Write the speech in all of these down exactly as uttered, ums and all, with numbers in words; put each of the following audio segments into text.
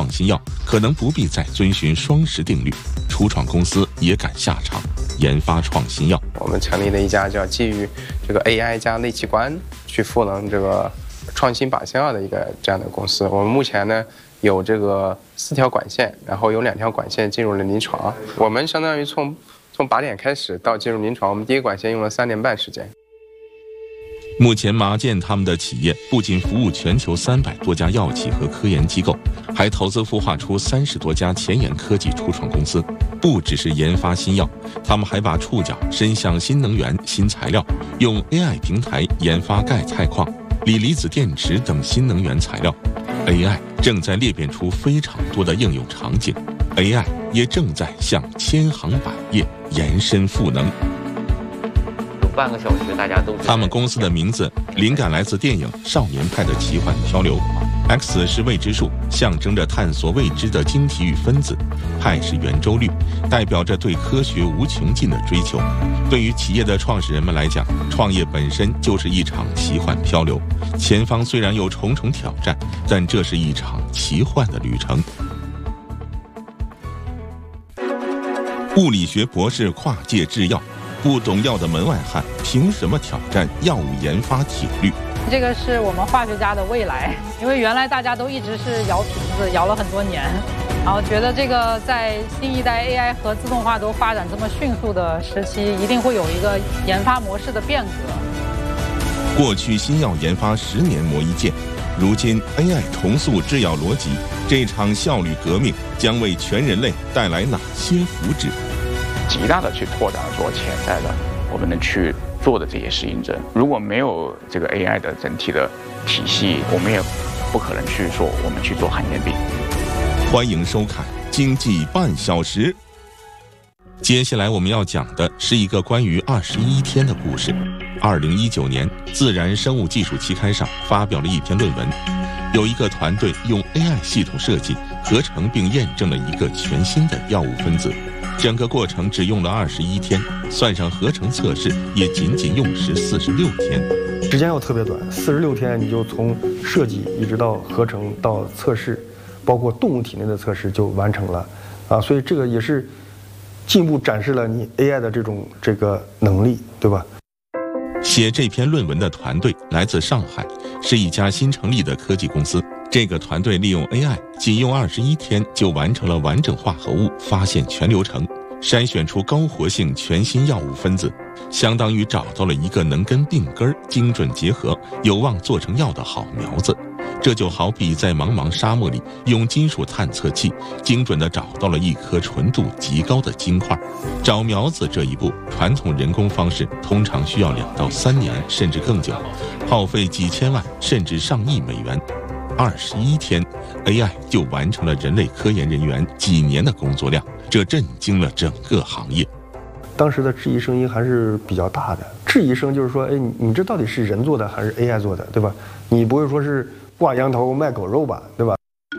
创新药，可能不必再遵循双十定律。初创公司也敢下场研发创新药。 我们成立了一家叫基于这个 A I 加类器官去赋能这个创新靶向药的一个这样的公司。我们目前呢有这个四条管线，然后有两条管线进入了临床。我们相当于从从靶点开始到进入临床，我们第一个管线用了三年半时间。 目前马健他们的企业不仅服务全球三百多家药企和科研机构，还投资孵化出三十多家前沿科技初创公司。不只是研发新药，他们还把触角伸向新能源、新材料，用 A I 平台研发钙钛矿、锂离子电池等新能源材料。A I 正在裂变出非常多的应用场景， A I 也正在向千行百业延伸赋能。 半个小时，大家都。 他们公司的名字灵感来自电影《少年派的奇幻漂流》。X 是未知数，象征着探索未知的晶体与分子；派是圆周率，代表着对科学无穷尽的追求。对于企业的创始人们来讲，创业本身就是一场奇幻漂流。前方虽然有重重挑战，但这是一场奇幻的旅程。物理学博士跨界制药。不懂药的门外汉，凭什么挑战药物研发铁律？ 这个是我们化学家的未来，因为原来大家都一直是摇瓶子，摇了很多年，然后觉得这个在新一代 A I 和自动化都发展这么迅速的时期，一定会有一个研发模式的变革。 过去新药研发十年磨一剑，如今 A I 重塑制药逻辑，这场效率革命将为全人类带来哪些福祉？ 极大的去拓展所潜在的我们能去做的这些适应症。如果没有这个 A I 的整体的体系，我们也不可能去说我们去做罕见病。 欢迎收看经济半小时。接下来我们要讲的是一个关于二十一天的故事。二零一九年，《自然生物技术》期刊上发表了一篇论文，有一个团队用 A I 系统设计、合成并验证了一个全新的药物分子。整个过程只用了二十一天，算上合成测试，也仅仅用时四十六天。 时间要特别短，四十六天你就从设计一直到合成到测试，包括动物体内的测试就完成了啊！所以这个也是进一步展示了你 A I 的这种这个能力，对吧？ 写这篇论文的团队来自上海，是一家新成立的科技公司。这个团队利用 A I， 仅用二十一天就完成了完整化合物发现全流程，筛选出高活性全新药物分子，相当于找到了一个能跟病根精准结合、有望做成药的好苗子。这就好比在茫茫沙漠里用金属探测器精准地找到了一颗纯度极高的金块。找苗子这一步，传统人工方式通常需要两到三年甚至更久，耗费几千万甚至上亿美元。二十一天 A I 就完成了人类科研人员几年的工作量，这震惊了整个行业。 当时的质疑声音还是比较大的，质疑声就是说，哎，你你这到底是人做的还是 A I 做的，对吧？你不会说是挂羊头卖狗肉吧，对吧？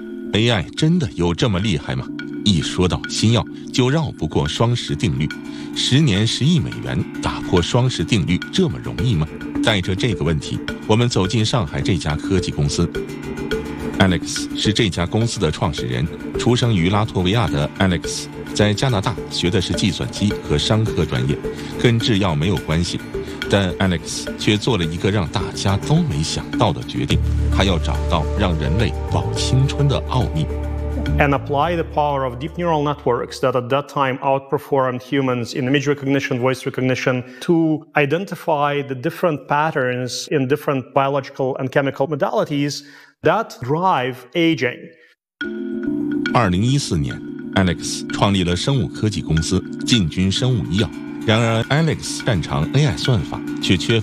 A I 真的有这么厉害吗？一说到新药，就绕不过双十定律。十年十亿美元，打破双十定律这么容易吗？带着这个问题，我们走进上海这家科技公司。Alex 是这家公司的创始人，出生于拉脱维亚的 Alex， 在加拿大学的是计算机和商科专业，跟制药没有关系。但 Alex 却做了一个让大家都没想到的决定，他要找到让人类保青春的奥秘。 And apply the power of deep neural networks that at that time outperformed humans in image recognition, voice recognition, to identify the different patterns in different biological and chemical modalities that drive aging. 二零一四年 Alex 创立了生物科技公司，进军生物医药。然而 Alex 擅长 A I 算法，却缺乏